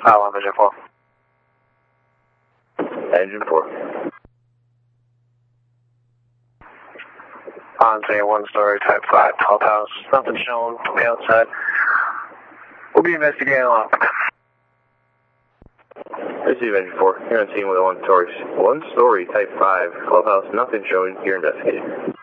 1 Vision 4. Engine 4. On scene, 1-story, type 5, tall house. Nothing shown from the outside. We'll be investigating along. Receive Engine 4. You're on scene with a 1-story, type 5, clubhouse. Nothing showing. You're investigating.